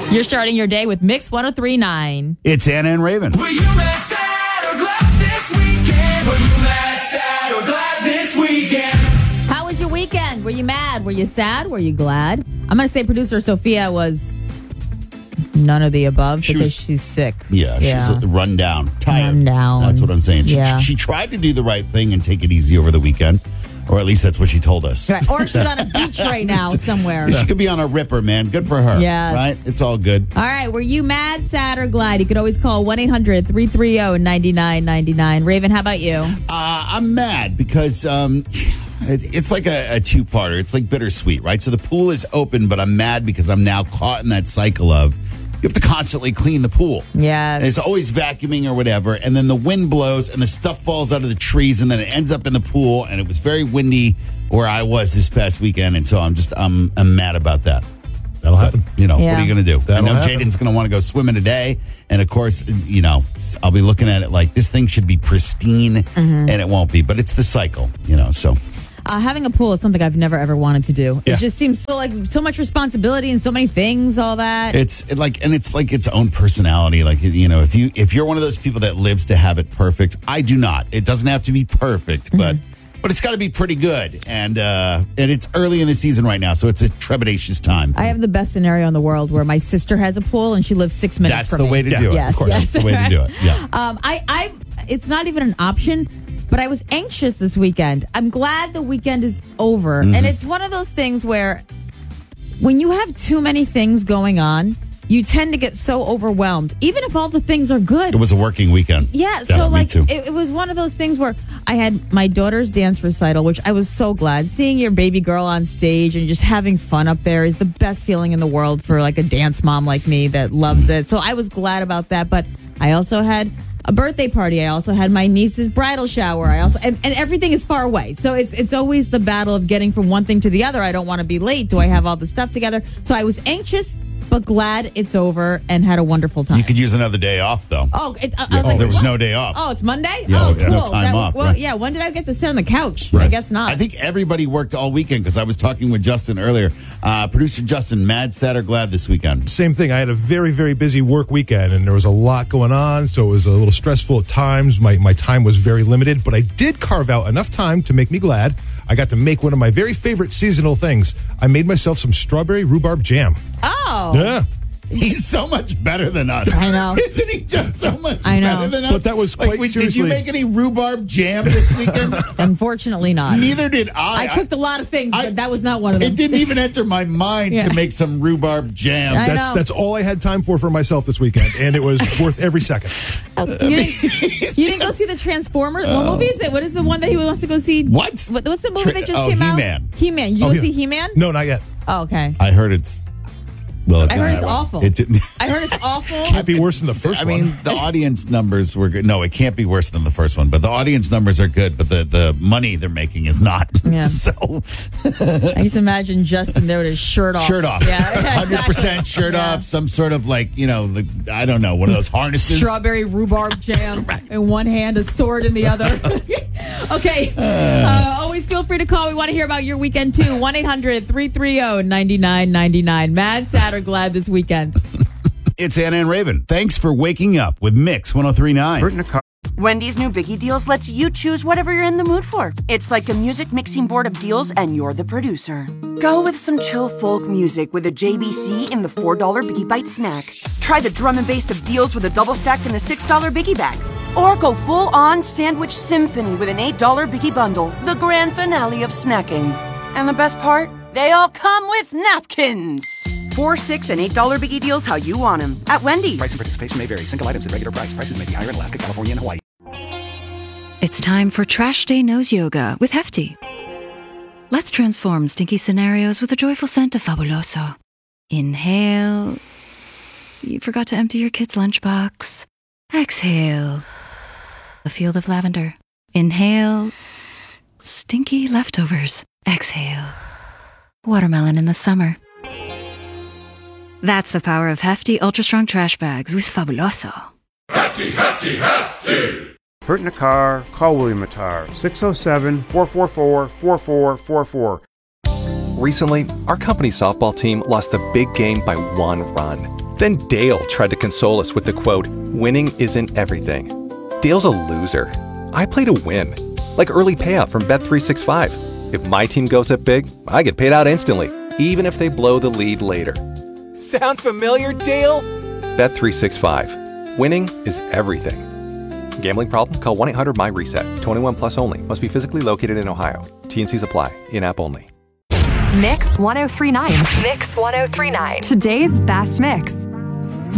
You're starting your day with Mix 103.9. It's Anna and Raven. Were you mad, sad, or glad this weekend? Were you mad, sad, or glad this weekend? How was your weekend? Were you mad? Were you sad? Were you glad? I'm going to say producer Sophia was none of the above because she's sick. Yeah, she's run down, tired. Run down. That's what I'm saying. Yeah. She tried to do the right thing and take it easy over the weekend, or at least that's what she told us. Right. Or she's on a beach right now somewhere. She could be on a ripper, man. Good for her. Yes. Right? It's all good. All right. Were you mad, sad, or glad? You could always call 1-800-330-9999. Raven, how about you? I'm mad because it's like a two-parter. It's like bittersweet, right? So the pool is open, but I'm mad because I'm now caught in that cycle of you have to constantly clean the pool. Yes. And it's always vacuuming or whatever, and then the wind blows and the stuff falls out of the trees, and then it ends up in the pool, and it was very windy where I was this past weekend, and so I'm mad about that. That'll happen. What are you going to do? I know happen. Jaden's going to want to go swimming today, and of course, I'll be looking at it like this thing should be pristine, and it won't be, but it's the cycle, so... Having a pool is something I've never ever wanted to do. Yeah. It just seems so much responsibility and so many things, all that. It's like its own personality. Like, if you're one of those people that lives to have it perfect, I do not. It doesn't have to be perfect, but it's got to be pretty good. And it's early in the season right now, so it's a trepidatious time. I have the best scenario in the world where my sister has a pool and she lives 6 minutes That's from the me. way to do it. Yes, of course, yes. that's the way to do it. Yeah. I it's not even an option. But I was anxious this weekend. I'm glad the weekend is over. And it's one of those things where when you have too many things going on, you tend to get so overwhelmed, even if all the things are good. It was a working weekend. Yeah, so like me too. It was one of those things where I had my daughter's dance recital, which I was so glad. Seeing your baby girl on stage and just having fun up there is the best feeling in the world for like a dance mom like me that loves it. So I was glad about that. But I also had a birthday party. I also had my niece's bridal shower. And everything is far away. So it's always the battle of getting from one thing to the other. I don't want to be late. Do I have all the stuff together? So I was anxious, but glad it's over and had a wonderful time. You could use another day off, though. Oh, there was no day off. Oh, it's Monday? Yeah, oh, there's cool. no time off, Well, right. yeah, when did I get to sit on the couch? Right. I guess not. I think everybody worked all weekend because I was talking with Justin earlier. Producer Justin, mad, sad, or glad this weekend? Same thing. I had a very, very busy work weekend, and there was a lot going on, so it was a little stressful at times. My time was very limited, but I did carve out enough time to make me glad. I got to make one of my very favorite seasonal things. I made myself some strawberry rhubarb jam. Oh. Yeah. He's so much better than us. I know. Isn't he just so much I know. better than us? But that was quite Did you seriously- make any rhubarb jam this weekend? Unfortunately not. Neither did I. I cooked a lot of things, but that was not one of them. It didn't even enter my mind Yeah. to make some rhubarb jam. I know. That's all I had time for myself this weekend, and it was worth every second. You didn't go see the Transformers? What movie is it? What is the one that he wants to go see? What? What's the movie that just came He-Man. out? He-Man. Did you go see He-Man? No, not yet. Oh, okay. I heard it's... Well, I heard it's awful. It didn't... I heard it's awful. Can't be worse than the first I one. mean, the audience numbers were good. No, it can't be worse than the first one. But the audience numbers are good. But the money they're making is not. Yeah. So I just imagine Justin there with his shirt off. shirt off, Yeah, 100% shirt Yeah. off. Some sort of I don't know, one of those harnesses. Strawberry rhubarb jam in one hand, a sword in the other. Okay. Always feel free to call. We want to hear about your weekend too. 1-800-330-9999. Mad, sad, or glad this weekend. It's Anna and Raven. Thanks for waking up with Mix 103.9. Wendy's new Biggie Deals lets you choose whatever you're in the mood for. It's like a music mixing board of deals, and you're the producer. Go with some chill folk music with a JBC in the $4 Biggie Bite snack. Try the drum and bass of deals with a double stack in the $6 Biggie bag. Or go full-on sandwich symphony with an $8 Biggie bundle, the grand finale of snacking. And the best part? They all come with napkins. $4, $6, and $8 Biggie Deals how you want them at Wendy's. Price and participation may vary. Single items at regular price. Prices may be higher in Alaska, California, and Hawaii. It's time for Trash Day Nose Yoga with Hefty. Let's transform stinky scenarios with a joyful scent of Fabuloso. Inhale. You forgot to empty your kid's lunchbox. Exhale. A field of lavender. Inhale. Stinky leftovers. Exhale. Watermelon in the summer. That's the power of Hefty Ultra Strong Trash Bags with Fabuloso. Hefty, hefty, hefty. Hurt in a car? Call William Attar, 607-444-4444. Recently, our company softball team lost the big game by 1 run. Then Dale tried to console us with the quote, "Winning isn't everything." Dale's a loser. I play to win. Like early payout from Bet365. If my team goes up big, I get paid out instantly, even if they blow the lead later. Sound familiar, Dale? Bet365. Winning is everything. Gambling problem? Call 1-800-MY-RESET. 21 plus only. Must be physically located in Ohio. T&Cs apply. In-app only. Mix 1039. Mix 1039. Today's best mix.